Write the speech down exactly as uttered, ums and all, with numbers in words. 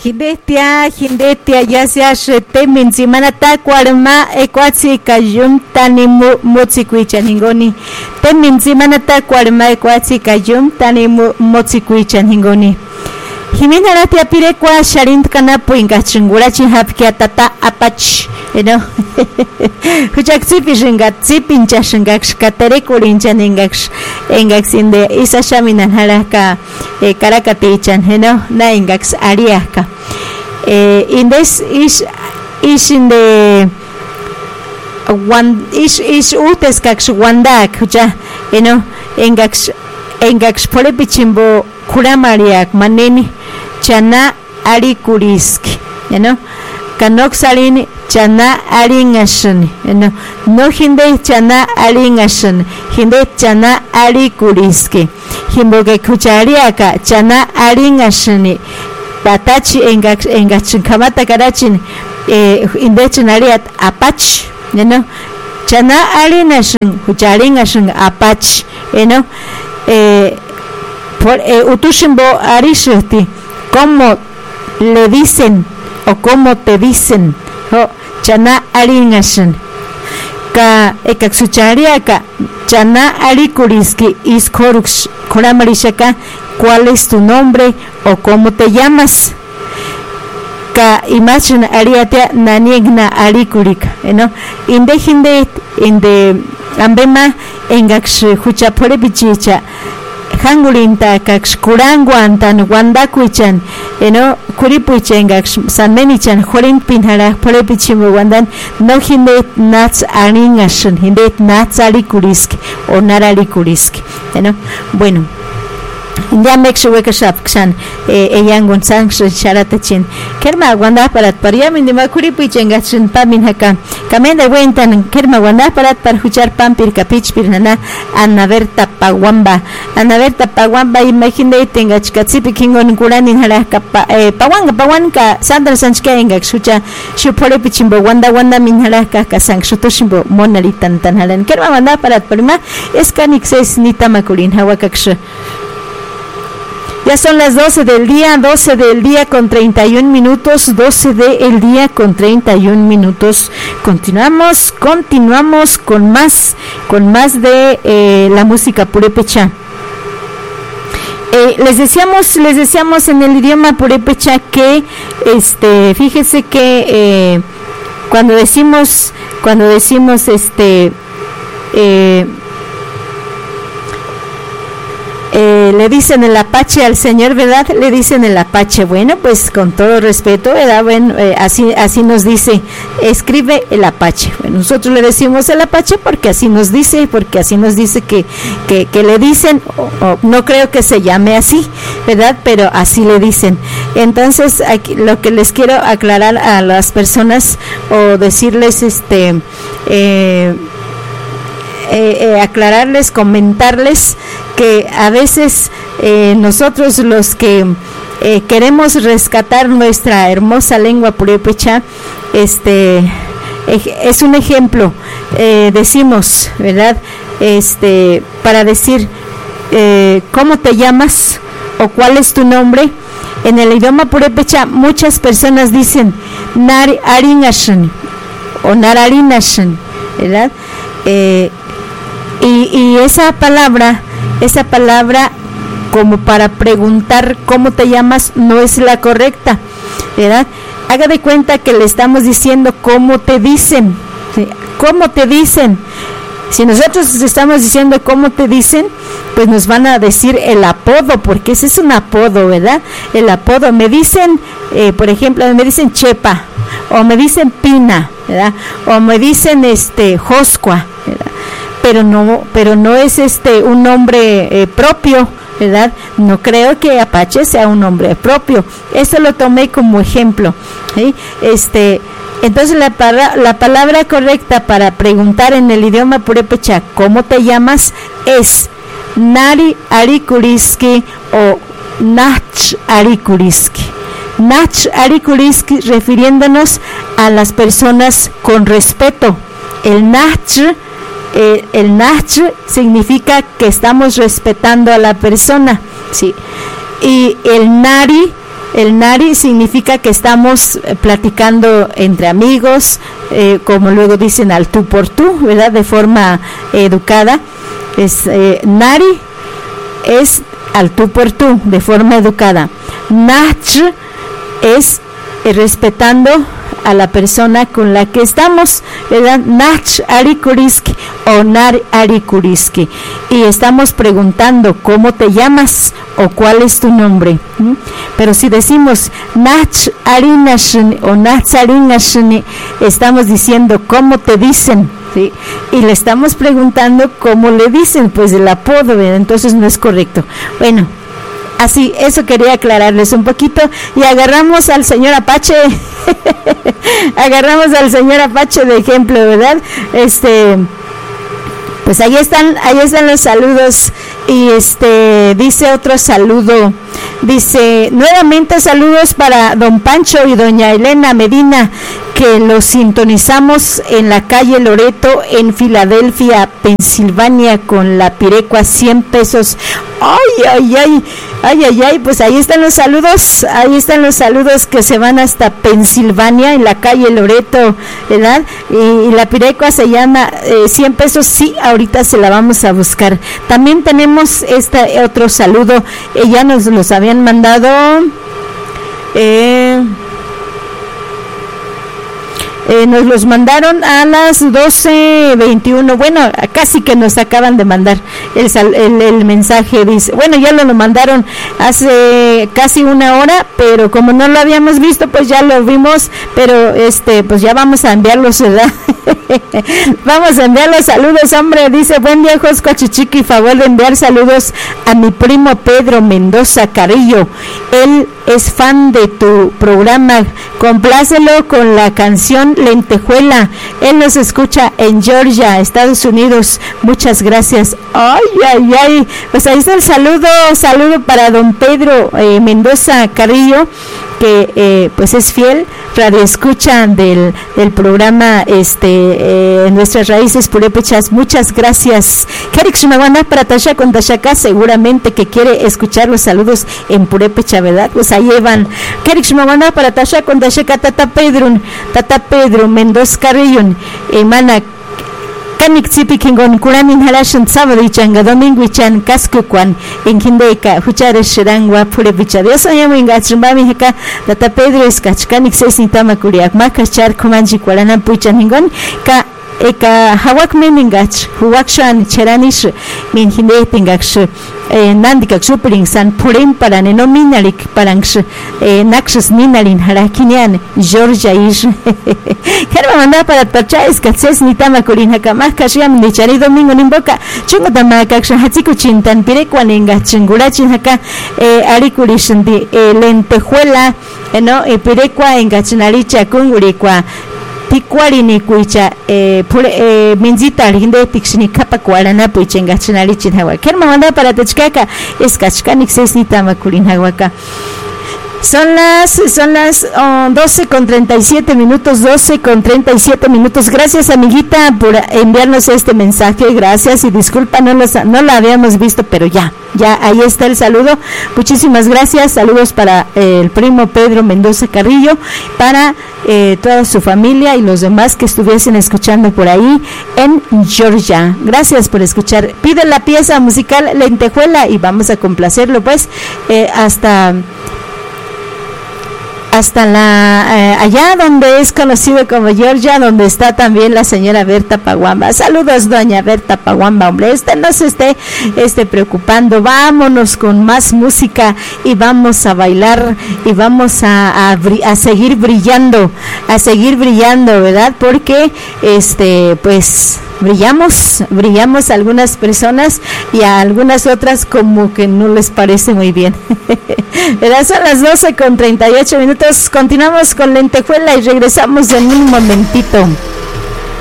Hindetia, hindetia, ya sea temin simana ta cuarma ecuatsi kayum tani motsikuicha ningoni. Temin simana ta cuarma ecuatsi kayum tani motsikuicha ningoni. Himina la tia pire kwa sharint kana puinga chingura chihapkia tata apach. You know, Huchak zipi shingat zipin chashingak katere kurincha ningak engak inde isa shaminan haraka karakati-chan, you know, na engak ariaka. In this is is in the one is is utes kak wandak hucha, you know, engak engak polepichimbo kuramariak maneni chana ari kuriski, you know. Kanok salini chana aringashan, no no hinde chana aringashan, hinde chana ari kuriski, himboge kuchariaka chana aringashani, batachi engach engachin kamata karachin, eh hinde chanariat apach, you know, chana aringashan, kucharingashan apach, you know, eh por eh, utushimbo arishati, como le dicen o como te dicen, o chana aringashan ka ekaksuchariaka chana arikuriski iskorux koramarishaka, cuál es tu nombre o cómo te llamas, ka imagine ariatia naniegna arikurika, no inde hinde inde ambema engaksh huchapore bichicha hangurinta kaks kurangwan tan wandakuichan, eno kuripuichenga sanmenichan horin pinhara porepichimo wandan no hinde nats aringashan hinde nats arikuriski o nararikuriski, eno bueno. Ya mexo wekashapksan eyangon sanction sharatachin kerma wanda parat pariamin de makuripi chengachin pamin haka kamenda wentan kerma wanda parat par huchar pampir kapich pirnana anaverta pawamba anaverta pawamba imagine tengach katsipi kingon kuranin hara kapa pawanga pawanka sandra sanchka engak sucha shupore pichimbo wanda wanda min hara ka kasang shutoshimbo monalitan tan halan kerma wanda parat parima eskanixes nitamakurin hawakaksha. Ya son las doce del día, doce del día con treinta y un minutos, doce del día con treinta y un minutos. Continuamos, continuamos con más, con más de eh, la música purépecha. Eh, les decíamos, les decíamos en el idioma purépecha que, este, fíjese que eh, cuando decimos, cuando decimos, este, eh, Eh, le dicen el apache al señor, ¿verdad? Le dicen el apache. Bueno, pues con todo respeto, ¿verdad? Bueno, eh, así así nos dice, escribe el apache. Bueno, nosotros le decimos el apache porque así nos dice, porque así nos dice que, que, que le dicen, o, o, no creo que se llame así, ¿verdad? Pero así le dicen. Entonces, aquí, lo que les quiero aclarar a las personas o decirles, este... Eh, Eh, eh, aclararles, comentarles que a veces eh, nosotros los que eh, queremos rescatar nuestra hermosa lengua purépecha, este es un ejemplo, eh, decimos, ¿verdad? Este, para decir eh, ¿cómo te llamas? O ¿cuál es tu nombre? En el idioma purépecha muchas personas dicen Nar arinashan o nararinashan, ¿verdad? Eh, Y, y esa palabra, esa palabra como para preguntar cómo te llamas no es la correcta, ¿verdad? Haga de cuenta que le estamos diciendo cómo te dicen, ¿sí? ¿Cómo te dicen? Si nosotros estamos diciendo cómo te dicen, pues nos van a decir el apodo, porque ese es un apodo, ¿verdad? El apodo, me dicen, eh, por ejemplo, me dicen Chepa, o me dicen Pina, ¿verdad? O me dicen este Joscua, ¿verdad? pero no pero no es este un nombre eh, propio, ¿verdad? No creo que Apache sea un nombre propio. Esto lo tomé como ejemplo, ¿sí? Este, entonces la, para, la palabra correcta para preguntar en el idioma purépecha ¿cómo te llamas? Es Nari Arikuriski o Nach Arikuriski. Nach Arikuriski, refiriéndonos a las personas con respeto. El Nach Eh, el nach significa que estamos respetando a la persona, ¿sí? Y el nari El nari significa que estamos platicando entre amigos, eh, como luego dicen al tú por tú, ¿verdad? De forma eh, educada. Es eh, nari es al tú por tú, de forma educada. Nach es eh, respetando a la persona con la que estamos, ¿verdad? Nach arikuriski o nar arikuriski, y estamos preguntando cómo te llamas o cuál es tu nombre. ¿Mm? Pero si decimos nach arinashni o nach arinashni, estamos diciendo cómo te dicen, ¿sí? Y le estamos preguntando cómo le dicen, pues el apodo, ¿verdad? Entonces no es correcto. Bueno, así, eso quería aclararles un poquito. Y agarramos al señor Apache agarramos al señor Apache de ejemplo, ¿verdad? Este, pues ahí están, ahí están los saludos. Y este, dice otro saludo, dice, nuevamente saludos para don Pancho y doña Elena Medina, que los sintonizamos en la calle Loreto, en Filadelfia, Pensilvania, con la pirecua cien pesos. Ay, ay, ay, ay, ay, ay, pues ahí están los saludos, ahí están los saludos que se van hasta Pensilvania, en la calle Loreto, ¿verdad? Y, y la pirecua se llama eh, cien pesos, sí, ahorita se la vamos a buscar. También tenemos este otro saludo, eh, ya nos los habían mandado, eh... Eh, nos los mandaron a las doce veintiuno, bueno, casi que nos acaban de mandar el, el, el mensaje, dice, bueno, ya lo, lo mandaron hace casi una hora, pero como no lo habíamos visto, pues ya lo vimos, pero este, pues ya vamos a enviarlos, ¿verdad? Vamos a enviar los saludos, hombre. Dice, buen día, Josco Chichiqui, favor de enviar saludos a mi primo Pedro Mendoza Carrillo, él es fan de tu programa, complácelo con la canción Lentejuela, él nos escucha en Georgia, Estados Unidos, muchas gracias. Ay, ay, ay, pues ahí está el saludo, saludo para don Pedro eh, Mendoza Carrillo, que eh, pues es fiel radioescucha del, del programa este eh, Nuestras Raíces Purépechas. Muchas gracias. Kerik Shumawana para Tasha con Tashaka, seguramente que quiere escuchar los saludos en Purépecha, ¿verdad? Pues ahí van. Kerik Shumawana para Tasha con Tashaka, Tata Pedro, Tata Pedro Mendoza Carrillo, hermana Kanik Tsipi Kingon Kuramin Harashan sábado y changa domingo y chan Cascucuan en Kindeca Huchare Shirangua Purepicha. Dios llamo en Gachumbami Haka Tata Pedro Escach Kanik Sesnitama Kuriak Makachar Comanji Kualanan Puchan Hingon Ka Eka Hawak Meningach Huakshan Cheranish Min Hinde Pingaksh Nandikak Supering San Purim para Nenominalik Parangsh Nakshas Ninarin Harakinian Georgia Ish Kerma manda para Tachais Katses Nitama Kurin Hakamak Kashiam Nichari Domingo Nimboka Chungatama Kaksha Hatsiku Chintan Pirekwaninga Chingurachin Haka Arikurishan di Lentejuela no Pirekwa en Gachinaricha Kungurikwa Picuarini cuicha eh, eh, minzita rinde tixni capa cuarana puichenga chinari chinhawa. Kerma manda para techcaca es cachcanic sesnita maculin hahuaca. Son las, son las oh, doce con treinta y siete minutos, doce con treinta y siete minutos. Gracias, amiguita, por enviarnos este mensaje. Gracias y disculpa, no, los, no la habíamos visto, pero ya, ya, ahí está el saludo. Muchísimas gracias. Saludos para eh, el primo Pedro Mendoza Carrillo, para eh, toda su familia y los demás que estuviesen escuchando por ahí en Georgia. Gracias por escuchar. Pide la pieza musical Lentejuela y vamos a complacerlo, pues, eh, hasta... hasta la eh, allá donde es conocido como Georgia, donde está también la señora Berta Paguamba. Saludos, doña Berta Paguamba, hombre, este no se esté este preocupando. Vámonos con más música y vamos a bailar y vamos a, a, a seguir brillando, a seguir brillando, ¿verdad? Porque este pues brillamos, brillamos a algunas personas y a algunas otras como que no les parece muy bien. ¿Verdad? Son las doce con treinta y ocho minutos. Continuamos con Lentejuela y regresamos en un momentito.